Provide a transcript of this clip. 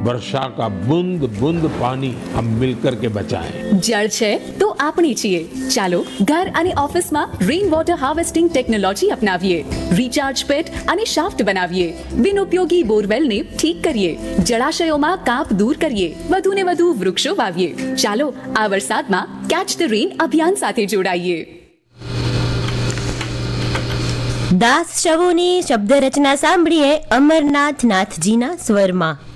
वर्षा का बूंद बूंद पानी हम मिलकर के बचाएं। જળ છે તો આપણી છીએ. ચાલો ઘર અને ઓફિસમાં rain water harvesting technology અપનાવીએ. Recharge પેટ અને શાફ્ટ બનાવીએ. બિનઉપયોગી બોરવેલને ઠીક કરીએ. જળાશયોમાં કાપ દૂર કરીએ. વધુને વધુ વૃક્ષો વાવીએ. ચાલો આ વરસાદમાં કેચ ધ રેઇન અભિયાન સાથે જોડાઈએ. દાસ શવોની શબ્દ રચના સાંભળીએ અમરનાથ નાથજીના સ્વરમાં.